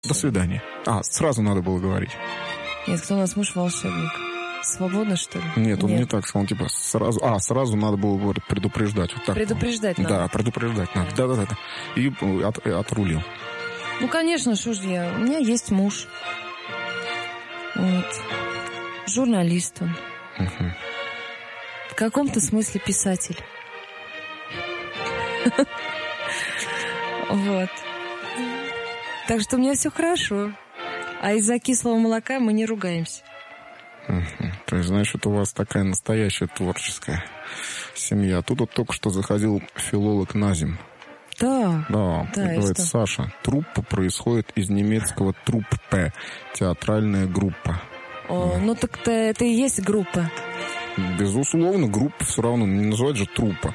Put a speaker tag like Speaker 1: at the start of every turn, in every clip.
Speaker 1: До свидания. Сразу надо было говорить.
Speaker 2: Нет, кто у нас муж волшебник? Свободно, что ли?
Speaker 1: Нет, он не так сказал, типа, сразу надо было предупреждать. Вот так.
Speaker 2: Предупреждать надо?
Speaker 1: Да, предупреждать надо. Да. И отрулил.
Speaker 2: Ну, конечно, что ж я. У меня есть муж. Вот. Журналист он.
Speaker 1: Угу.
Speaker 2: В каком-то смысле писатель. Вот. Так что у меня все хорошо. А из-за кислого молока мы не ругаемся.
Speaker 1: То есть, значит, у вас такая настоящая творческая семья. Тут вот только что заходил филолог Назим.
Speaker 2: Да.
Speaker 1: Говорит, Саша, труппа происходит из немецкого труппе, театральная группа.
Speaker 2: Ну так-то это и есть группа.
Speaker 1: Безусловно, группа все равно, не называть же труппа.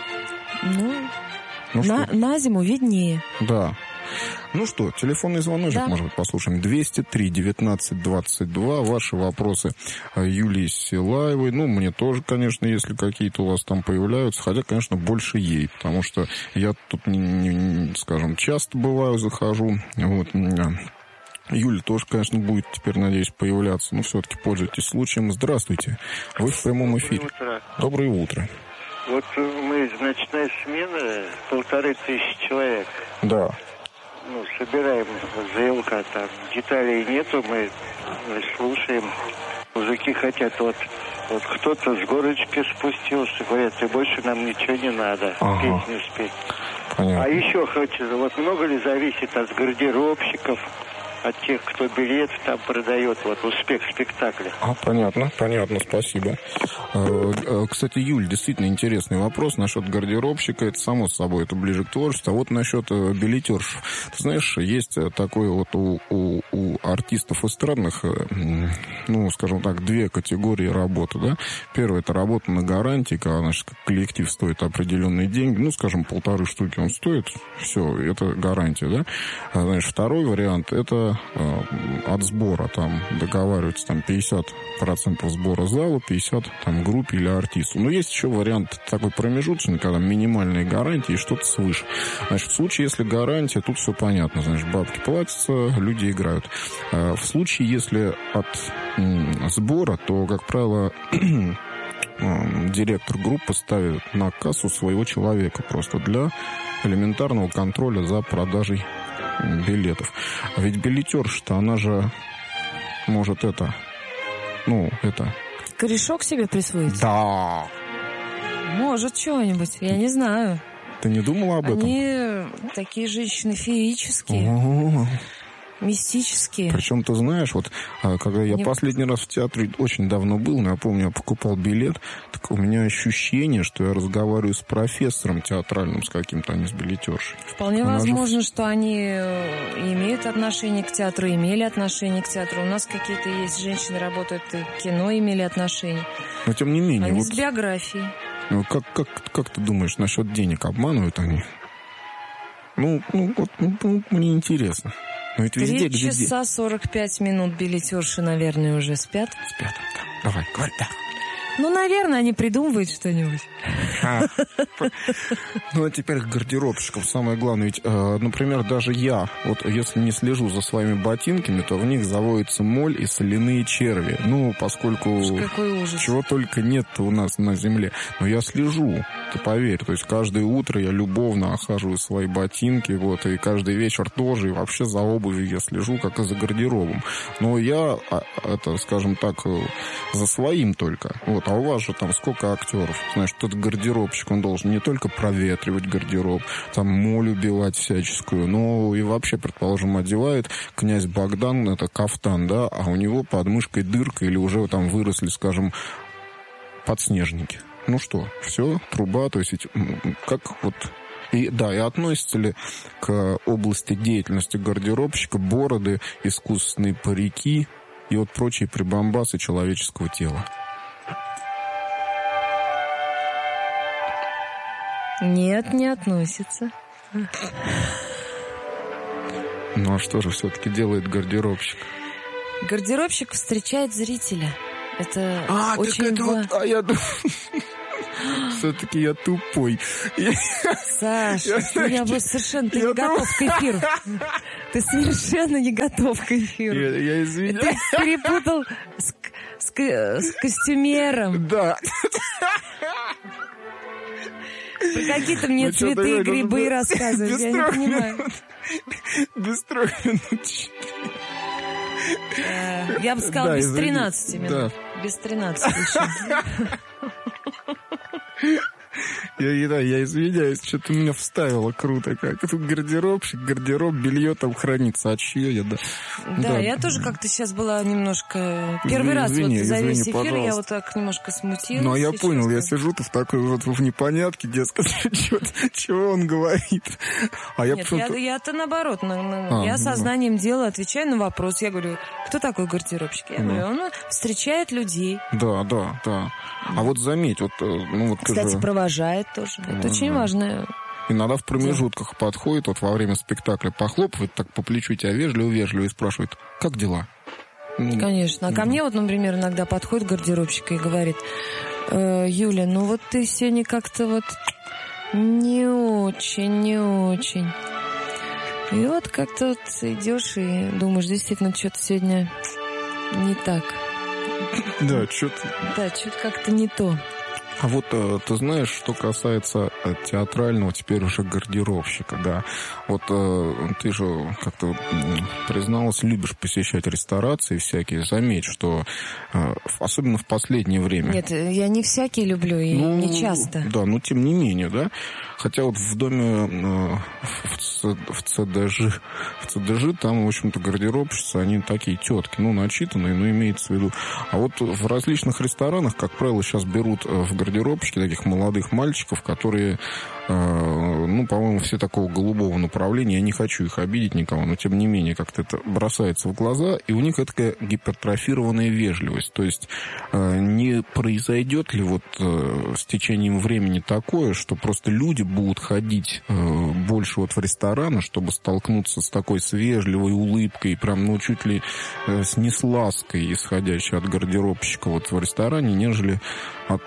Speaker 2: Назиму виднее.
Speaker 1: Да. Ну что, телефонный звоночек, может быть, послушаем. 203-19-22. Ваши вопросы Юлии Силаевой. Мне тоже, конечно, если какие-то у вас там появляются. Хотя, конечно, больше ей. Потому что я тут, скажем, часто бываю, захожу. Вот. Юля тоже, конечно, будет теперь, надеюсь, появляться. Но все-таки пользуйтесь случаем. Здравствуйте. Вы в прямом эфире. Доброе утро.
Speaker 3: Вот мы, ночная смена, 1500 человек.
Speaker 1: Да.
Speaker 3: Собираем ЗЛК, там деталей нету, мы слушаем. Мужики хотят, вот кто-то с горочки спустился, говорят, и больше нам ничего не надо, песню спеть.
Speaker 1: Понятно.
Speaker 3: А еще хочу, много ли зависит от гардеробщиков, от тех, кто билет там продает, успех спектакля.
Speaker 1: Понятно, спасибо. Кстати, Юль, действительно интересный вопрос насчет гардеробщика. Это само собой, это ближе к творчеству. А вот насчет билетерш. Ты знаешь, есть такое у артистов эстрадных, скажем так, две категории работы, да. Первая — это работа на гарантии, когда, коллектив стоит определенные деньги, скажем, 1,5 штуки он стоит, все, это гарантия, да. Второй вариант — это от сбора, там договариваются 50% сбора зала, 50% группе или артисту. Но есть еще вариант такой промежуточный, когда минимальные гарантии и что-то свыше. В случае, если гарантия, тут все понятно. Бабки платятся, люди играют. В случае, если от сбора, то, как правило, директор группы ставит на кассу своего человека просто для элементарного контроля за продажей билетов. А ведь билетерша-то, она же может
Speaker 2: корешок себе присвоить?
Speaker 1: Да.
Speaker 2: Может, чего-нибудь, я не знаю.
Speaker 1: Ты не думала об этом?
Speaker 2: Они такие женщины феерические. Мистические.
Speaker 1: Причем, ты знаешь, когда я последний раз в театре очень давно был, я помню, я покупал билет, так у меня ощущение, что я разговариваю с профессором театральным, с каким-то, а не с билетершей.
Speaker 2: Вполне возможно, что они имеют отношение к театру, имели отношение к театру. У нас какие-то есть женщины, работают и в кино, имели отношение.
Speaker 1: Но тем не менее...
Speaker 2: Они с биографией.
Speaker 1: Как ты думаешь, насчет денег обманывают они? Мне интересно.
Speaker 2: 3 часа 45 минут билетерши, наверное, уже спят.
Speaker 1: Спят, да. Давай, говори, да.
Speaker 2: Наверное, они придумывают что-нибудь.
Speaker 1: А теперь к гардеробщикам. Самое главное, ведь, например, даже я, если не слежу за своими ботинками, то в них заводится моль и соляные черви. Поскольку
Speaker 2: какой ужас.
Speaker 1: Чего только нет у нас на земле. Но я слежу, ты поверь. То есть каждое утро я любовно охаживаю свои ботинки, и каждый вечер тоже, и вообще за обувью я слежу, как и за гардеробом. Но я, скажем так, за своим только. А у вас же там сколько актеров? Знаешь, тот гардеробщик, он должен не только проветривать гардероб, моль убивать всяческую, но и вообще, предположим, одевает князь Богдан, это кафтан, да, а у него под мышкой дырка или уже выросли, скажем, подснежники. Все, труба, то есть И относится ли к области деятельности гардеробщика бороды, искусственные парики и прочие прибамбасы человеческого тела?
Speaker 2: Нет, не относится.
Speaker 1: А что же все-таки делает гардеробщик?
Speaker 2: Гардеробщик встречает зрителя. Это очень...
Speaker 1: я думаю... Все-таки я тупой.
Speaker 2: Саша, я был совершенно... Ты не готов к эфиру. Ты совершенно не готов к эфиру.
Speaker 1: Я извиняюсь.
Speaker 2: Ты перепутал с костюмером.
Speaker 1: Да.
Speaker 2: Про какие-то мне цветы и грибы рассказывают. Я не понимаю.
Speaker 1: Без 3 минут.
Speaker 2: Я бы сказала, без 13 минут.
Speaker 1: Да.
Speaker 2: Без 13 еще.
Speaker 1: Я извиняюсь, что-то меня вставило круто. Как тут гардеробщик, гардероб, белье там хранится. А чье я, да?
Speaker 2: Да, я тоже как-то сейчас была немножко... Первый раз вот за весь эфир
Speaker 1: пожалуйста.
Speaker 2: Я вот так немножко смутилась.
Speaker 1: Ну, а я понял, я сижу, ты в такой вот в непонятке, дескать, чего он говорит. А я
Speaker 2: Нет, я-то наоборот, я сознанием дела отвечаю на вопрос. Я говорю, кто такой гардеробщик? Я говорю, он встречает людей.
Speaker 1: Да. А вот заметь,
Speaker 2: Кстати, провожает тоже. Это очень важно.
Speaker 1: Иногда в промежутках подходит, вот во время спектакля похлопывает так по плечу тебя вежливо и спрашивает, как дела?
Speaker 2: Конечно. А ко мне вот, например, иногда подходит гардеробщик и говорит, Юля, ну вот ты сегодня как-то вот не очень. И вот как-то вот идешь и думаешь, действительно, что-то сегодня не так.
Speaker 1: Да, что-то...
Speaker 2: Да, что-то как-то не то.
Speaker 1: А вот ты знаешь, что касается театрального теперь уже гардеробщика, да. Вот ты же как-то призналась, любишь посещать ресторации всякие. Заметь, что особенно в последнее время...
Speaker 2: Нет, я не всякие люблю и не часто.
Speaker 1: Да, но тем не менее, да. Хотя вот в доме в ЦДЖ там, в общем-то, гардеробщицы, они такие тетки, начитанные, имеется в виду. А вот в различных ресторанах, как правило, сейчас берут в гардеробщики таких молодых мальчиков, которые, по-моему, все такого голубого направления. Я не хочу их обидеть никого, но тем не менее как-то это бросается в глаза, и у них такая гипертрофированная вежливость. То есть не произойдет ли вот с течением времени такое, что просто люди будут ходить больше вот в рестораны, чтобы столкнуться с такой вежливой улыбкой, прям, чуть ли с неслаской, исходящей от гардеробщика вот в ресторане, нежели от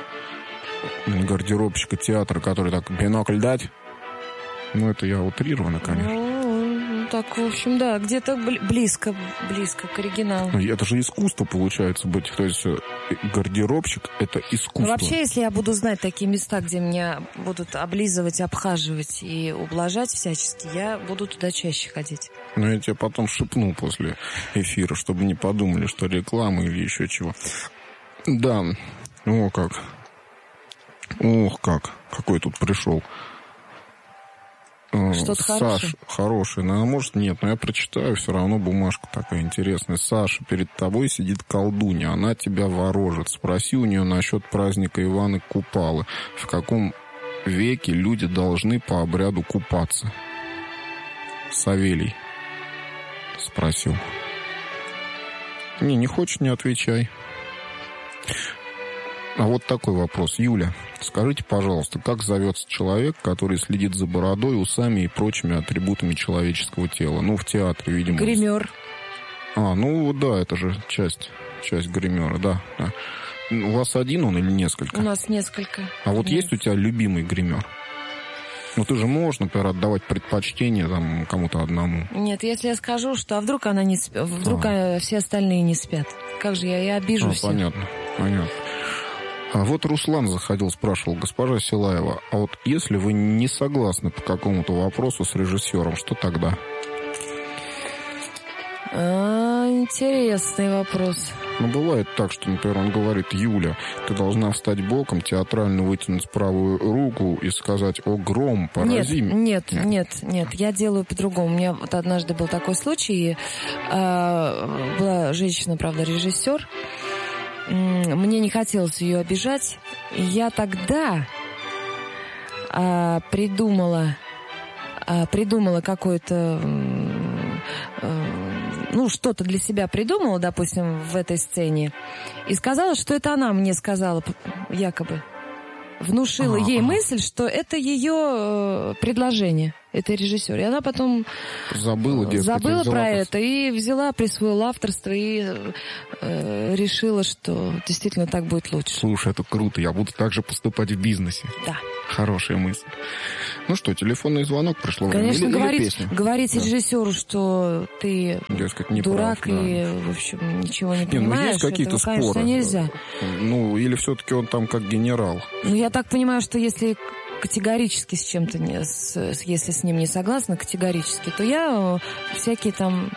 Speaker 1: гардеробщика театра, который так бинокль дать. Это я утрированно, конечно.
Speaker 2: Так, в общем, да, где-то близко к оригиналу.
Speaker 1: Это же искусство, получается, быть. То есть гардеробщик — это искусство.
Speaker 2: Вообще, если я буду знать такие места, где меня будут облизывать, обхаживать и ублажать всячески, я буду туда чаще ходить.
Speaker 1: Я тебе потом шепну после эфира, чтобы не подумали, что реклама или еще чего. Да, Ох, какой тут пришел.
Speaker 2: Что-то хорошее?
Speaker 1: Хороший. Может, нет, но я прочитаю, все равно бумажка такая интересная. Саша, перед тобой сидит колдунья, она тебя ворожит. Спроси у нее насчет праздника Ивана Купалы. В каком веке люди должны по обряду купаться? Савелий спросил. Не хочешь, не отвечай. А вот такой вопрос. Юля, скажите, пожалуйста, как зовется человек, который следит за бородой, усами и прочими атрибутами человеческого тела? В театре, видимо.
Speaker 2: Гример.
Speaker 1: Да, это же часть гримера, да. У вас один он или несколько?
Speaker 2: У нас несколько.
Speaker 1: А вот есть у тебя любимый гример? Ты же можешь, например, отдавать предпочтение кому-то одному.
Speaker 2: Нет, если я скажу, что вдруг она не спит, вдруг все остальные не спят. Как же я обижу всех.
Speaker 1: Понятно. А вот Руслан заходил, спрашивал, госпожа Силаева, а вот если вы не согласны по какому-то вопросу с режиссером, что тогда?
Speaker 2: Интересный вопрос.
Speaker 1: Бывает так, что, например, он говорит, Юля, ты должна встать боком, театрально вытянуть правую руку и сказать, о, гром, порази меня.
Speaker 2: Нет, я делаю по-другому. У меня вот однажды был такой случай, была женщина, правда, режиссер. Мне не хотелось ее обижать. И я тогда придумала какое-то... что-то для себя придумала, допустим, в этой сцене. И сказала, что это она мне сказала, якобы. Внушила ей мысль, что это ее предложение. Это режиссер. И она потом
Speaker 1: забыла
Speaker 2: про это и присвоила авторство и решила, что действительно так будет лучше.
Speaker 1: Слушай, это круто. Я буду так же поступать в бизнесе.
Speaker 2: Да.
Speaker 1: Хорошая мысль. Ну что, телефонный звонок пришло время.
Speaker 2: Конечно,
Speaker 1: или
Speaker 2: говорить режиссеру, что ты дурак и, в общем, ничего не понимаешь,
Speaker 1: есть какие-то
Speaker 2: этого, конечно,
Speaker 1: споры.
Speaker 2: Нельзя.
Speaker 1: Ну, или все-таки он там как генерал.
Speaker 2: Ну, я так понимаю, что если категорически с чем-то, если с ним не согласна, категорически, то я всякие там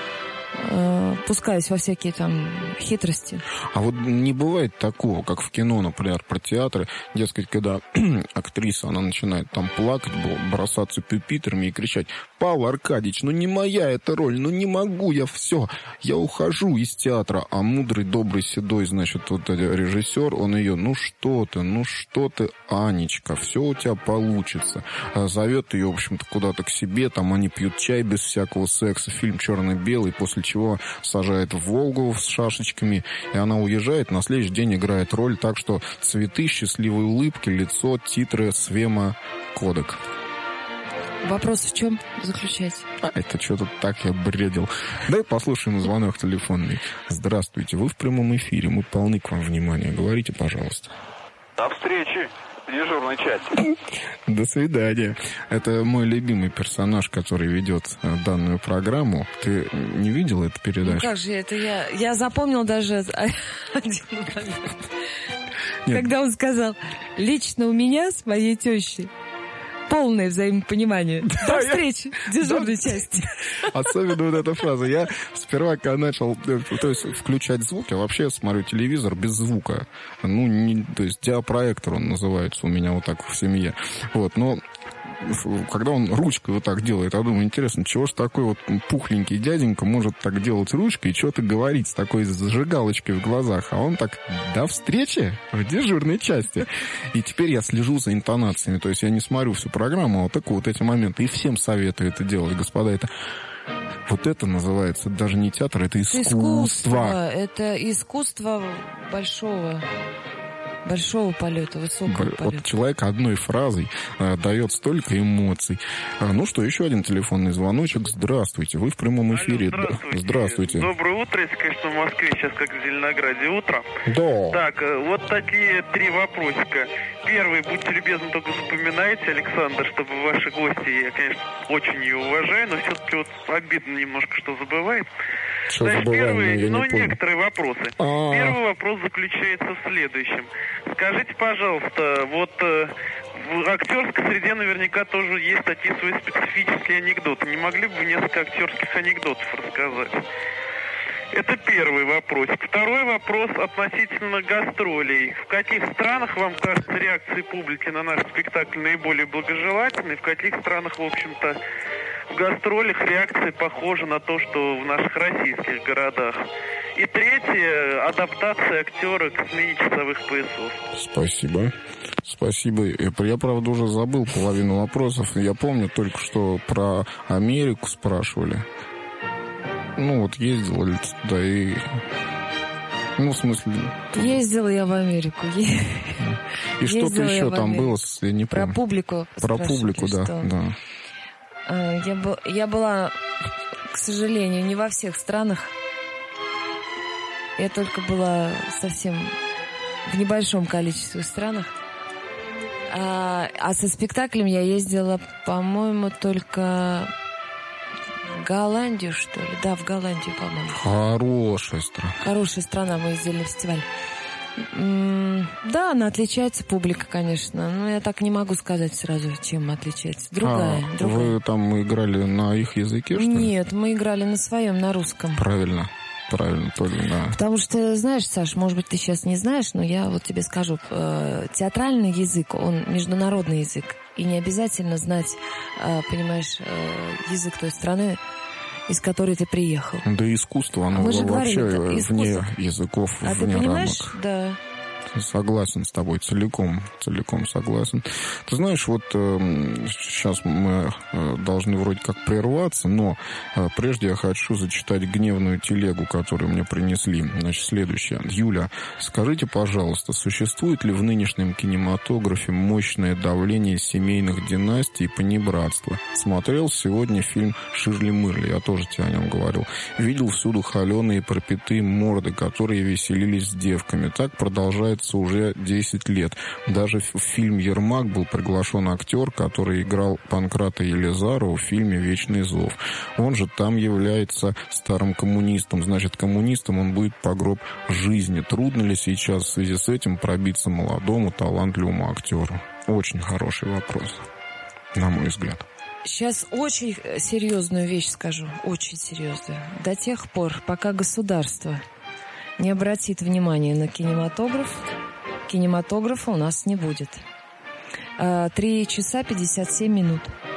Speaker 2: пускаюсь во всякие там хитрости.
Speaker 1: А вот не бывает такого, как в кино, например, про театры, дескать, когда актриса, она начинает там плакать, бросаться пюпитрами и кричать: «Павел Аркадьевич, ну не моя эта роль, ну не могу я, все, я ухожу из театра». А мудрый, добрый, седой, значит, вот режиссер, он ее: ну что ты, Анечка, все у тебя получится. Зовет ее, в общем-то, куда-то к себе, там они пьют чай без всякого секса, фильм черно-белый, после чего сажает в «Волгу» с шашечками, и она уезжает, на следующий день играет роль так, что цветы, счастливые улыбки, лицо, титры, Свема, кодек.
Speaker 2: Вопрос в чем заключается?
Speaker 1: Это что-то так я бредил. Давай послушаем звонок телефонный. Здравствуйте, вы в прямом эфире, мы полны к вам внимания. Говорите, пожалуйста.
Speaker 4: До встречи в дежурной части.
Speaker 1: До свидания. Это мой любимый персонаж, который ведет данную программу. Ты не видел эту передачу?
Speaker 2: Ну как же это я запомнил даже один момент. Когда он сказал: лично у меня с моей тещей полное взаимопонимание. До встречи в дежурной части.
Speaker 1: Особенно вот эта фраза. Я сперва, когда начал, то есть, включать звук, я вообще смотрю телевизор без звука. То есть диапроектор он называется у меня вот так в семье. Вот, но когда он ручкой вот так делает, я думаю, интересно, чего ж такой вот пухленький дяденька может так делать ручкой и что-то говорить с такой зажигалочкой в глазах, а он так: до встречи в дежурной части. И теперь я слежу за интонациями, то есть я не смотрю всю программу, а вот так вот эти моменты, и всем советую это делать, господа, вот это называется даже не театр, это искусство.
Speaker 2: Это искусство большого полета, высокого полета.
Speaker 1: Вот человек одной фразой дает столько эмоций. Ну что, еще один телефонный звоночек. Здравствуйте, вы в прямом эфире.
Speaker 4: Алло,
Speaker 1: здравствуйте.
Speaker 4: Доброе утро, если, конечно, в Москве сейчас как в Зеленограде утро.
Speaker 1: Да.
Speaker 4: Так, вот такие 3 вопросика. Первый, будьте любезны, только запоминайте, Александр, чтобы ваши гости, я, конечно, очень ее уважаю, но все-таки вот обидно немножко, что забывает.
Speaker 1: Что
Speaker 4: Значит,
Speaker 1: забываем,
Speaker 4: первый,
Speaker 1: я не понял.
Speaker 4: Некоторые вопросы. Первый вопрос заключается в следующем. Скажите, пожалуйста, вот в актерской среде наверняка тоже есть такие свои специфические анекдоты. Не могли бы вы несколько актерских анекдотов рассказать? Это первый вопрос. Второй вопрос относительно гастролей. В каких странах, вам кажется, реакции публики на наш спектакль наиболее благожелательны? В каких странах, в общем-то, в гастролях реакции похожи на то, что в наших российских городах? И третье, адаптация актера к смене часовых поясов.
Speaker 1: Спасибо. Я, правда, уже забыл половину вопросов. Я помню только, что про Америку спрашивали. Вот ездил ли ты туда и... в смысле...
Speaker 2: Ездила я в Америку.
Speaker 1: И что-то еще там было, я не помню.
Speaker 2: Про публику.
Speaker 1: Про публику, да.
Speaker 2: Я была, к сожалению, не во всех странах. Я только была совсем в небольшом количестве странах. А со спектаклем я ездила, по-моему, только в Голландию, что ли. Да, в Голландию, по-моему.
Speaker 1: Хорошая страна.
Speaker 2: Хорошая страна, мы ездили на фестиваль. Да, она отличается, публика, конечно. Но я так не могу сказать сразу, чем отличается. Другая.
Speaker 1: Вы там играли на их языке, что ли?
Speaker 2: Нет, мы играли на своем, на русском.
Speaker 1: Правильно, тоже, да.
Speaker 2: Потому что, знаешь, Саш, может быть, ты сейчас не знаешь, но я вот тебе скажу, театральный язык, он международный язык. И не обязательно знать, понимаешь, язык той страны, из которой ты приехал.
Speaker 1: Да и искусство, оно вообще вне языков, вне рамок.
Speaker 2: А ты понимаешь, да.
Speaker 1: Согласен с тобой, целиком согласен. Ты знаешь, вот сейчас мы должны вроде как прерваться, но прежде я хочу зачитать гневную телегу, которую мне принесли. Значит, следующее. Юля, скажите, пожалуйста, существует ли в нынешнем кинематографе мощное давление семейных династий и понебратства? Смотрел сегодня фильм «Ширли-мырли», я тоже тебе о нем говорил. Видел всюду холеные пропитые морды, которые веселились с девками. Так продолжается уже 10 лет. Даже в фильм «Ермак» был приглашен актер, который играл Панкрата Елизарова в фильме «Вечный зов». Он же там является старым коммунистом. Значит, коммунистом он будет по гроб жизни. Трудно ли сейчас в связи с этим пробиться молодому, талантливому актеру? Очень хороший вопрос, на мой взгляд.
Speaker 2: Сейчас очень серьезную вещь скажу, очень серьезную. До тех пор, пока государство не обратит внимания на кинематограф, кинематографа у нас не будет. 3 часа 57 минут.